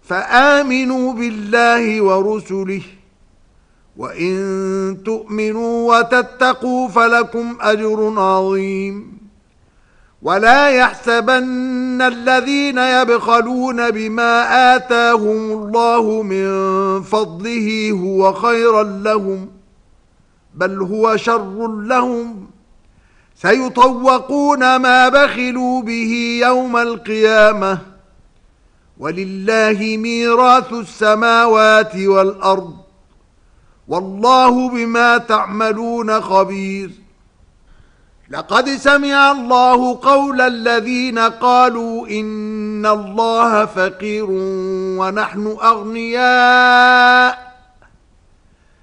فآمنوا بالله ورسله وإن تؤمنوا وتتقوا فلكم أجر عظيم ولا يحسبن الذين يبخلون بما آتاهم الله من فضله هو خيرا لهم بل هو شر لهم سيطوقون ما بخلوا به يوم القيامة ولله ميراث السماوات والأرض والله بما تعملون خبير لقد سمع الله قول الذين قالوا إن الله فقير ونحن أغنياء